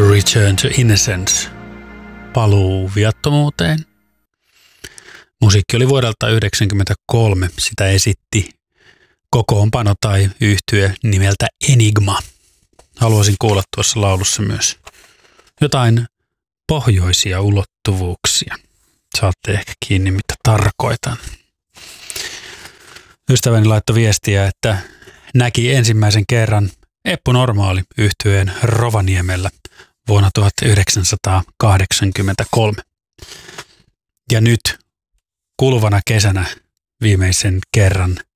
Return to Innocence, paluu viattomuuteen. Musiikki oli vuodelta 1993, sitä esitti kokoonpano tai yhtye nimeltä Enigma. Haluaisin kuulla tuossa laulussa myös jotain pohjoisia ulottuvuuksia. Saatte ehkä kiinni, mitä tarkoitan. Ystäväni laittoi viestiä, että näki ensimmäisen kerran Eppu Normaali -yhtyeen Rovaniemellä vuonna 1983. Ja nyt kuluvana kesänä viimeisen kerran